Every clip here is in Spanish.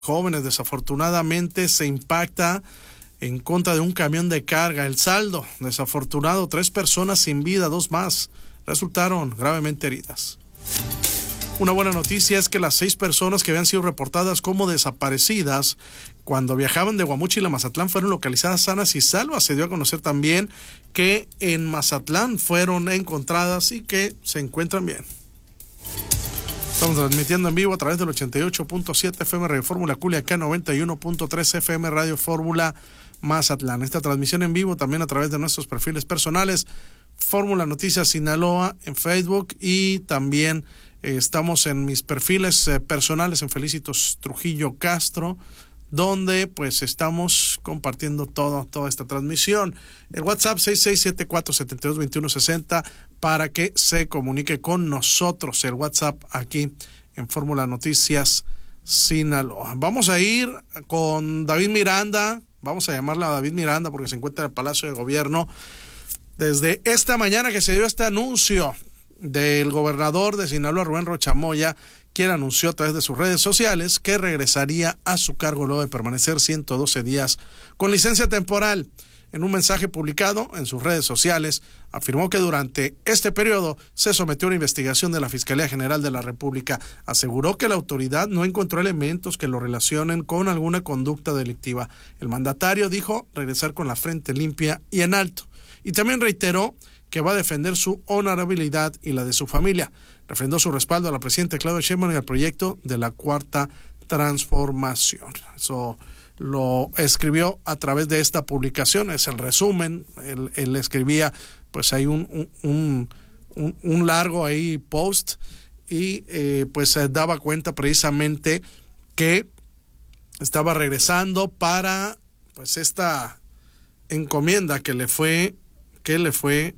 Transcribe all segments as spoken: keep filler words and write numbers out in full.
jóvenes. Desafortunadamente se impacta en contra de un camión de carga. El saldo, desafortunado, tres personas sin vida, dos más resultaron gravemente heridas. Una buena noticia es que las seis personas que habían sido reportadas como desaparecidas cuando viajaban de Guamúchil a Mazatlán fueron localizadas sanas y salvas. Se dio a conocer también que en Mazatlán fueron encontradas y que se encuentran bien. Estamos transmitiendo en vivo a través del ochenta y ocho punto siete F M Radio Fórmula Culiacán, noventa y uno punto tres F M Radio Fórmula Mazatlán. Esta transmisión en vivo también a través de nuestros perfiles personales, Fórmula Noticias Sinaloa en Facebook, y también eh, estamos en mis perfiles eh, personales en Felicitos Trujillo Castro, donde pues estamos compartiendo todo, toda esta transmisión. El WhatsApp seis seis siete cuatro siete dos dos uno seis cero para que se comunique con nosotros. El WhatsApp aquí en Fórmula Noticias Sinaloa. Vamos a ir con David Miranda, vamos a llamarla a David Miranda porque se encuentra en el Palacio de Gobierno. Desde esta mañana que se dio este anuncio del gobernador de Sinaloa, Rubén Rocha Moya, quien anunció a través de sus redes sociales que regresaría a su cargo luego de permanecer ciento doce días con licencia temporal. En un mensaje publicado en sus redes sociales, afirmó que durante este periodo se sometió a una investigación de la Fiscalía General de la República. Aseguró que la autoridad no encontró elementos que lo relacionen con alguna conducta delictiva. El mandatario dijo regresar con la frente limpia y en alto. Y también reiteró que va a defender su honorabilidad y la de su familia. Refrendó su respaldo a la presidenta Claudia Sheinbaum y al proyecto de la Cuarta Transformación. Eso lo escribió a través de esta publicación, es el resumen. Él, él escribía, pues hay un, un, un, un largo ahí post y eh, pues se daba cuenta precisamente que estaba regresando para pues esta encomienda que le fue, que le fue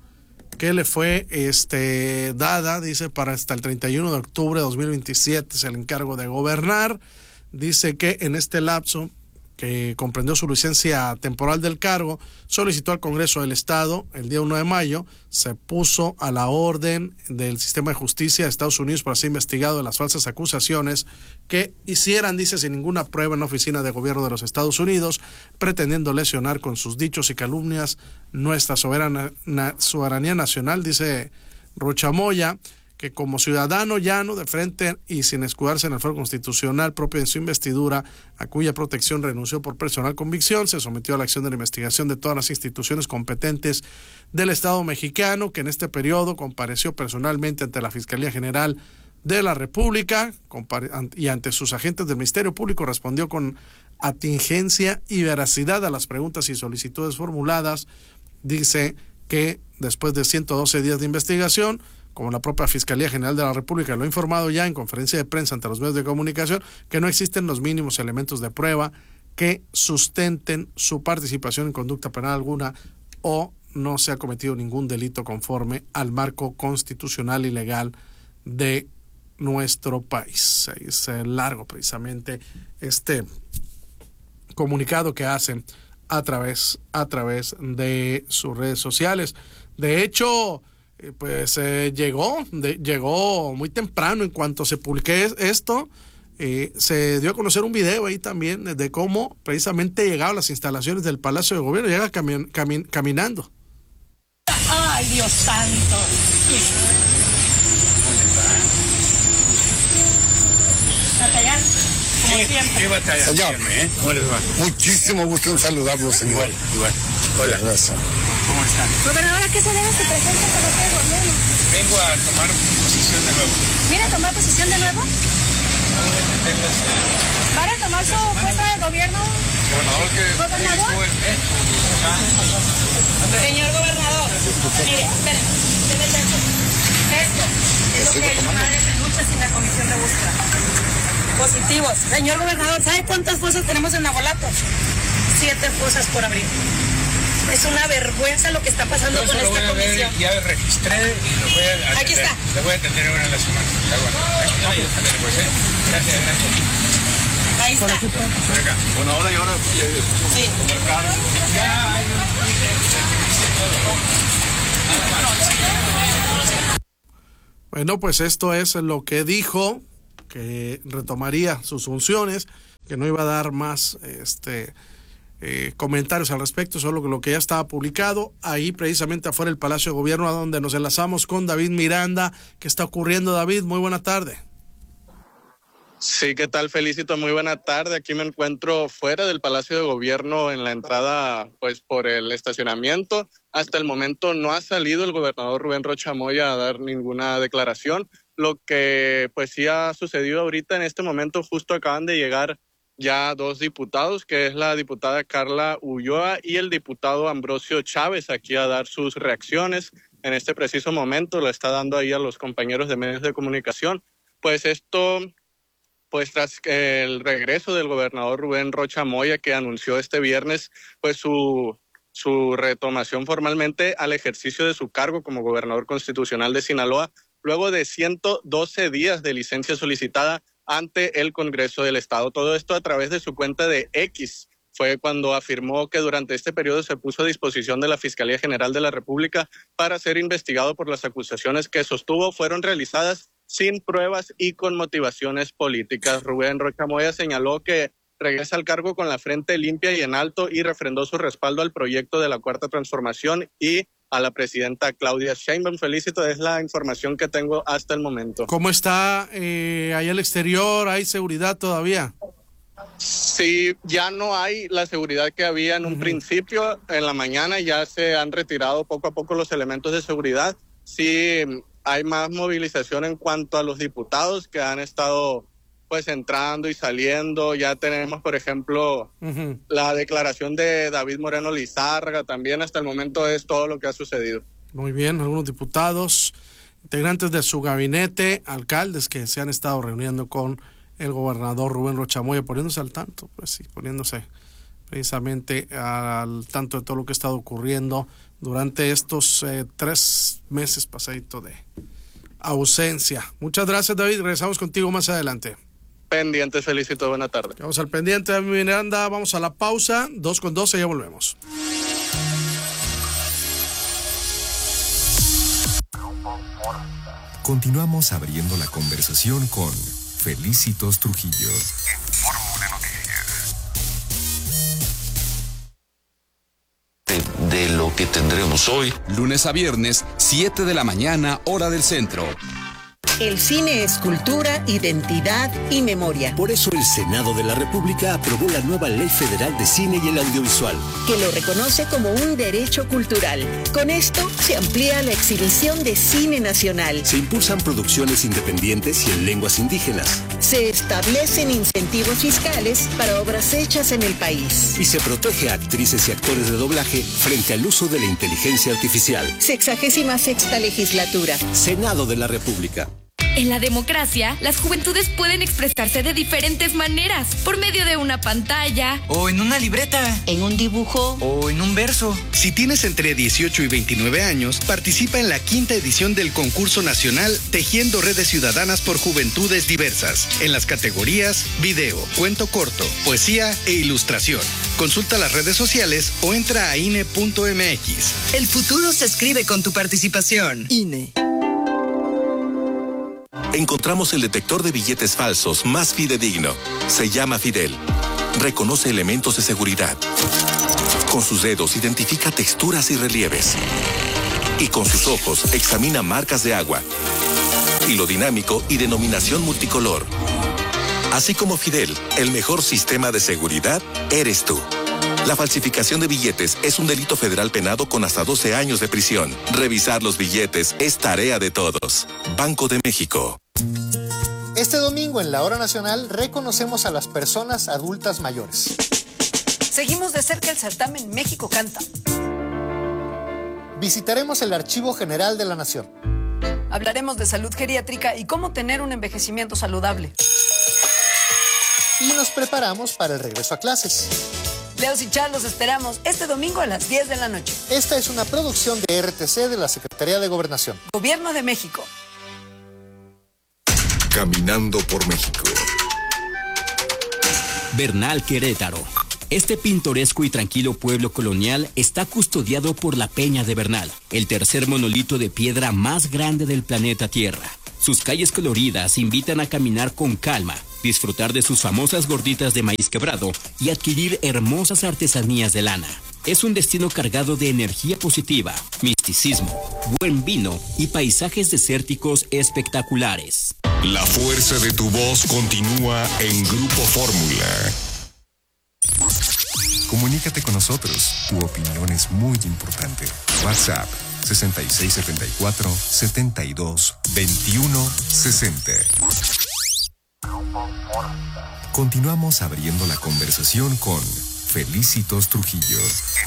que le fue este dada, dice, para hasta el treinta y uno de octubre de dos mil veintisiete es el encargo de gobernar. Dice que en este lapso, que comprendió su licencia temporal del cargo, solicitó al Congreso del Estado el día uno de mayo, se puso a la orden del sistema de justicia de Estados Unidos para ser investigado de las falsas acusaciones que hicieran, dice, sin ninguna prueba en la oficina de gobierno de los Estados Unidos, pretendiendo lesionar con sus dichos y calumnias nuestra soberana, na, soberanía nacional. Dice Rocha Moya que como ciudadano llano, de frente y sin escudarse en el fuero constitucional propio de su investidura, a cuya protección renunció por personal convicción, se sometió a la acción de la investigación de todas las instituciones competentes del Estado mexicano, que en este periodo compareció personalmente ante la Fiscalía General de la República y ante sus agentes del Ministerio Público respondió con atingencia y veracidad a las preguntas y solicitudes formuladas. Dice que después de ciento doce días de investigación, como la propia Fiscalía General de la República lo ha informado ya en conferencia de prensa ante los medios de comunicación, que no existen los mínimos elementos de prueba que sustenten su participación en conducta penal alguna o no se ha cometido ningún delito conforme al marco constitucional y legal de nuestro país. Es largo precisamente este comunicado que hacen a través, a través de sus redes sociales. De hecho, pues eh, llegó, de, llegó muy temprano en cuanto se publique esto, eh, se dio a conocer un video ahí también de cómo precisamente llegaba a las instalaciones del Palacio de Gobierno, llega cami- cami- caminando. ¡Ay, Dios santo! Batallar, como Sí, siempre. sí, batalla, Señor, siempre, ¿eh? ¿Cómo les va? muchísimo gusto en saludarlo, señor. Igual, igual. Hola, Gracias. ¿cómo están? Gobernador, ¿a qué se debe su presencia en Palacio de Gobierno? Vengo a tomar posición de nuevo. ¿Viene a tomar posesión de nuevo? ¿Para tomar su puesto de gobierno? Gobernador, que ¿Gobernador? Señor gobernador, mire, espere, espere, espere. Esto es lo que hay madres de lucha sin la comisión de búsqueda. Positivos. Señor gobernador, ¿sabe cuántas fosas tenemos en Nabolato? Siete fosas por abrir. Es una vergüenza lo que está pasando con esta comisión. Ya me registré y lo voy a atender. Aquí está. Lo voy a atender ahora en la semana. Está bueno. Ahí está, pues, ¿eh? Gracias, gracias. Ahí está. Por acá. Bueno, ahora y ahora. Sí. Ya hay Bueno, pues esto es lo que dijo, que retomaría sus funciones que no iba a dar más este eh, comentarios al respecto, solo lo que ya estaba publicado ahí precisamente afuera del Palacio de Gobierno, a donde nos enlazamos con David Miranda. ¿Qué está ocurriendo, David? Muy buena tarde. Sí, ¿qué tal, Felicito? Muy buena tarde. Aquí me encuentro fuera del Palacio de Gobierno en la entrada, pues, por el estacionamiento. Hasta el momento no ha salido el gobernador Rubén Rocha Moya a dar ninguna declaración. Lo que, pues, sí ha sucedido ahorita en este momento, justo acaban de llegar ya dos diputados, que es la diputada Carla Ulloa y el diputado Ambrosio Chávez, aquí a dar sus reacciones. En este preciso momento lo está dando ahí a los compañeros de medios de comunicación. Pues esto... Pues tras el regreso del gobernador Rubén Rocha Moya, que anunció este viernes pues su, su retomación formalmente al ejercicio de su cargo como gobernador constitucional de Sinaloa, luego de ciento doce días de licencia solicitada ante el Congreso del Estado. Todo esto a través de su cuenta de X. Fue cuando afirmó que durante este periodo se puso a disposición de la Fiscalía General de la República para ser investigado por las acusaciones que sostuvo fueron realizadas sin pruebas y con motivaciones políticas. Rubén Rocha Moya señaló que regresa al cargo con la frente limpia y en alto y refrendó su respaldo al proyecto de la Cuarta Transformación y a la presidenta Claudia Sheinbaum. Felicito, es la información que tengo hasta el momento. ¿Cómo está eh, ahí al exterior? ¿Hay seguridad todavía? Sí, ya no hay la seguridad que había en un uh-huh. principio. En la mañana ya se han retirado poco a poco los elementos de seguridad. Sí, hay más movilización en cuanto a los diputados que han estado pues entrando y saliendo. Ya tenemos, por ejemplo, uh-huh. la declaración de David Moreno Lizárraga. También hasta el momento es todo lo que ha sucedido. Muy bien, algunos diputados, integrantes de su gabinete, alcaldes que se han estado reuniendo con el gobernador Rubén Rocha Moya, poniéndose al tanto, pues sí, poniéndose precisamente al tanto de todo lo que ha estado ocurriendo durante estos eh, tres meses pasadito de ausencia. Muchas gracias, David. Regresamos contigo más adelante. Pendientes, Felicito. Buena tarde. Vamos al pendiente, David Miranda. Vamos a la pausa. Dos con doce, ya volvemos. Continuamos abriendo la conversación con Felicitos Trujillo. Fórmula Noticias. De, de lo que tendremos hoy. Lunes a viernes, siete de la mañana, hora del centro. El cine es cultura, identidad y memoria. Por eso el Senado de la República aprobó la nueva Ley Federal de Cine y el Audiovisual, que lo reconoce como un derecho cultural. Con esto se amplía la exhibición de cine nacional. Se impulsan producciones independientes y en lenguas indígenas. Se establecen incentivos fiscales para obras hechas en el país. Y se protege a actrices y actores de doblaje frente al uso de la inteligencia artificial. Sexagésima sexta legislatura. Senado de la República. En la democracia, las juventudes pueden expresarse de diferentes maneras, por medio de una pantalla, o en una libreta, en un dibujo, o en un verso. Si tienes entre dieciocho y veintinueve años, participa en la quinta edición del concurso nacional Tejiendo Redes Ciudadanas por Juventudes Diversas, en las categorías video, cuento corto, poesía e ilustración. Consulta las redes sociales o entra a I N E punto M X. El futuro se escribe con tu participación. I N E. Encontramos el detector de billetes falsos más fidedigno. Se llama Fidel. Reconoce elementos de seguridad. Con sus dedos identifica texturas y relieves. Y con sus ojos examina marcas de agua. Hilo dinámico y denominación multicolor. Así como Fidel, el mejor sistema de seguridad eres tú. La falsificación de billetes es un delito federal penado con hasta doce años de prisión. Revisar los billetes es tarea de todos. Banco de México. Este domingo en la Hora Nacional reconocemos a las personas adultas mayores. Seguimos de cerca el certamen México Canta. Visitaremos el Archivo General de la Nación. Hablaremos de salud geriátrica y cómo tener un envejecimiento saludable. Y nos preparamos para el regreso a clases. Leos y Char los esperamos este domingo a las diez de la noche. Esta es una producción de R T C de la Secretaría de Gobernación. Gobierno de México. Caminando por México. Bernal, Querétaro. Este pintoresco y tranquilo pueblo colonial está custodiado por la Peña de Bernal, el tercer monolito de piedra más grande del planeta Tierra. Sus calles coloridas invitan a caminar con calma, disfrutar de sus famosas gorditas de maíz quebrado y adquirir hermosas artesanías de lana. Es un destino cargado de energía positiva, misticismo, buen vino y paisajes desérticos espectaculares. La fuerza de tu voz continúa en Grupo Fórmula. Comunícate con nosotros. Tu opinión es muy importante. WhatsApp sesenta y seis setenta y cuatro, setenta y dos, veintiuno, sesenta. Continuamos abriendo la conversación con Felicitos Trujillo.